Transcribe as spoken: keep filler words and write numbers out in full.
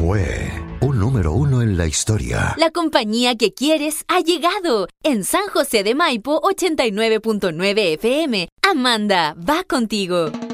fue un número uno en la historia. La compañía que quieres ha llegado. En San José de Maipo, ochenta y nueve punto nueve F M. Amanda va contigo.